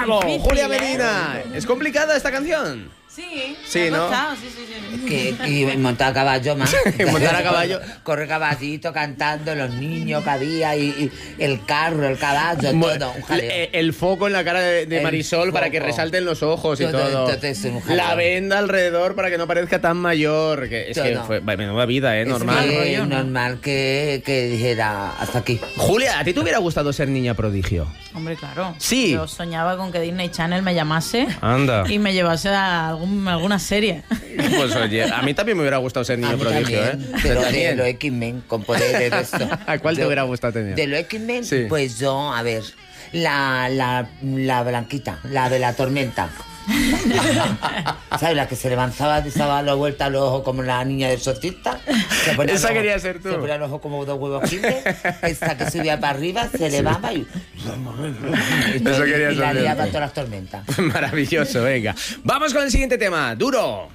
¡Bravo! difícil, Julia Medina. ¿Es complicada esta canción? Sí, Sí, me ha ¿no? costado, sí. Y montar a caballo más. Montar a caballo. Corre caballito cantando, los niños que había, y el carro, el caballo, todo. Un jaleo. El foco en la cara de El Marisol para que foco. resalten los ojos y todo. Entonces, un jaleo. La venda alrededor para que no parezca tan mayor. Es que Todo. fue menuda vida, Es normal. que rollo, ¿no? normal que dijera hasta aquí. Julia, ¿a ti te hubiera gustado ser niña prodigio? Hombre, claro. Sí. Yo soñaba con que Disney Channel me llamase Anda. y me llevase a alguna serie. Pues oye, a mí también me hubiera gustado ser A niño mí prodigio, también, ¿eh? pero También. de los X-Men, con poderes de esto. ¿A cuál te hubiera gustado tener? De los X-Men, Sí. pues yo, a ver, la blanquita, la de la tormenta. ¿Sabes? La que se levantaba, daba la vuelta al ojo como la niña del exorcista. Esa quería ser tú. Se ponía el ojo como dos huevos Kinder. Esta que subía para arriba, se elevaba y... Eso quería y la ser liaba yo. todas las tormentas. Maravilloso, venga. Vamos con el siguiente tema. Duro.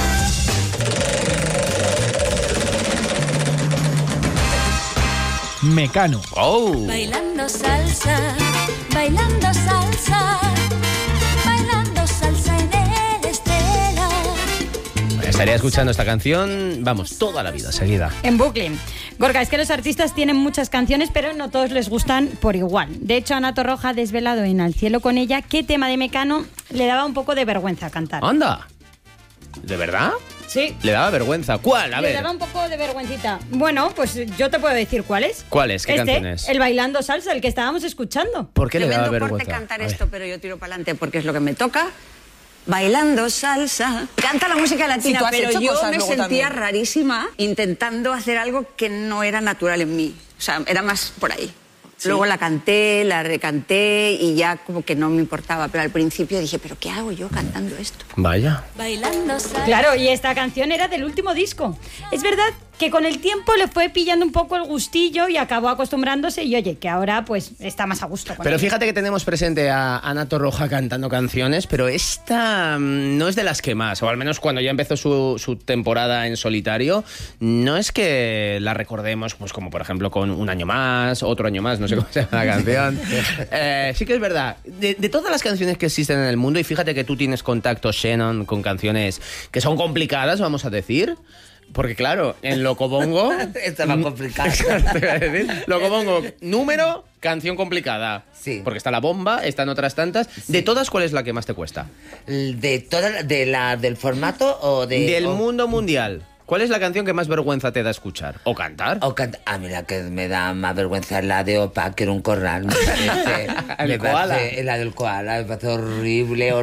Mecano. Oh. Bailando salsa, bailando salsa, bailando salsa en el Estela. Estaría escuchando esta canción, vamos, toda la vida seguida. En bucle. Gorka, es que los artistas tienen muchas canciones, pero no todos les gustan por igual. De hecho, Ana Torroja ha desvelado en Al cielo con ella qué tema de Mecano le daba un poco de vergüenza cantar. Anda. ¿De verdad? Sí. Le daba vergüenza. ¿Cuál? A Le ver. daba un poco de vergüencita. Bueno, pues yo te puedo decir cuál es. ¿Cuál es? ¿Qué canción es? El Bailando Salsa, el que estábamos escuchando. ¿Por qué le daba Tremendo corte vergüenza? cantar A ver. esto, pero yo tiro para adelante porque es lo que me toca. Bailando salsa. Canta la música latina, Sí, tú has pero hecho yo cosas me luego sentía también. rarísima intentando hacer algo que no era natural en mí. O sea, era más por ahí. Luego la canté, la recanté y ya como que no me importaba. Pero al principio dije, ¿pero qué hago yo cantando esto? Vaya. Bailando salsa. Claro, y esta canción era del último disco. Es verdad que con el tiempo le fue pillando un poco el gustillo y acabó acostumbrándose y oye, que ahora pues está más a gusto con Pero ella. fíjate que tenemos presente a Ana Torroja cantando canciones, pero esta no es de las que más, o al menos cuando ya empezó su temporada en solitario, no es que la recordemos pues como por ejemplo con Un año más, Otro año más, no sé cómo se llama la canción. Sí que es verdad, de todas las canciones que existen en el mundo, y fíjate que tú tienes contacto, Shannon, con canciones que son complicadas, vamos a decir. Porque claro, en Locobongo... Está más complicado. Te iba a decir, Locobongo, número, canción complicada. Sí. Porque está La Bomba, están otras tantas. De todas, ¿cuál es la que más te cuesta? ¿De toda del formato o de...? Del o- mundo mundial. ¿Cuál es la canción que más vergüenza te da escuchar? ¿O cantar? A mí la que me da más vergüenza es la de Opa, que era un corral. El koala. La del koala, me parece horrible,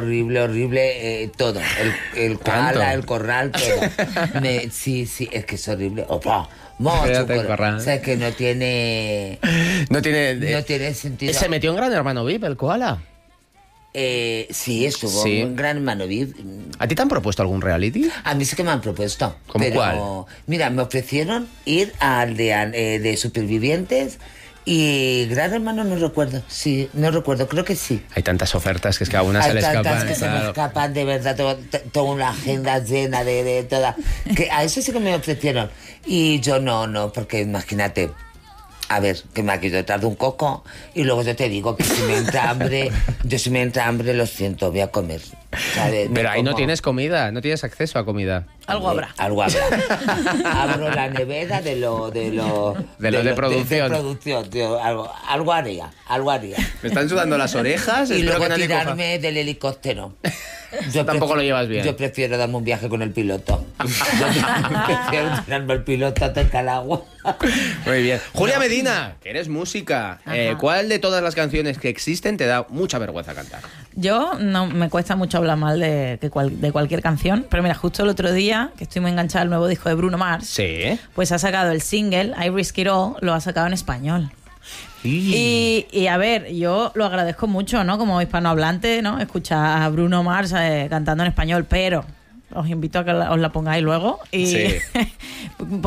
todo. El koala, Tanto. el corral, todo. Sí, es que es horrible. Opa, Fíjate, el corral. O sea, que no tiene No tiene sentido. ¿Se metió en Gran Hermano VIP el koala? Sí, estuvo Sí. un gran hermano VIP. ¿A ti te han propuesto algún reality? A mí sí que me han propuesto. ¿Cómo pero, cuál? Mira, me ofrecieron ir al de Supervivientes y Gran Hermano no recuerdo. Sí, no recuerdo, creo que sí. Hay tantas ofertas que es que a una se Hay le tantas escapan. que se me claro. escapan, de verdad, tengo una agenda llena de toda. Que a eso sí que me ofrecieron. Y yo no, porque imagínate. A ver, que me ha quedado detrás de un coco y luego yo te digo que si me entra hambre, lo siento, voy a comer. ¿sabes? Pero ahí no como- tienes comida, no tienes acceso a comida. Algo habrá. Algo habrá. Abro la nevera de producción. De producción, tío. Algo haría. Me están sudando las orejas. Y espero luego que nadie coja. tirarme del helicóptero. Tampoco lo llevas bien. Yo prefiero darme un viaje con el piloto. Yo prefiero tirarme el piloto hasta el agua. Muy bien. Julia Medina, que eres música. ¿Cuál de todas las canciones que existen te da mucha vergüenza cantar? Yo no me cuesta mucho hablar mal de cualquier canción, pero mira, justo el otro día, que estoy muy enganchada al nuevo disco de Bruno Mars, Sí. pues ha sacado el single I Risk It All, lo ha sacado en español. Y a ver, yo lo agradezco mucho, ¿no? Como hispanohablante, ¿no? Escuchar a Bruno Mars cantando en español, pero os invito a que os la pongáis luego. Y Sí.